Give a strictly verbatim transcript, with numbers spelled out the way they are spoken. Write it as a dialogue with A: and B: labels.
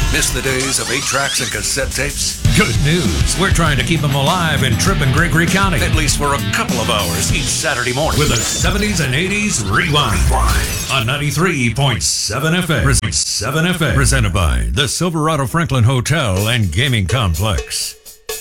A: Miss the days of eight tracks and cassette tapes?
B: Good news. We're trying to keep them alive in Tripp and Gregory County.
A: At least for a couple of hours each Saturday morning.
B: With a seventies and eighties rewind. rewind. On ninety-three point seven F M. seven F M. Presented by the Silverado Franklin Hotel and Gaming Complex.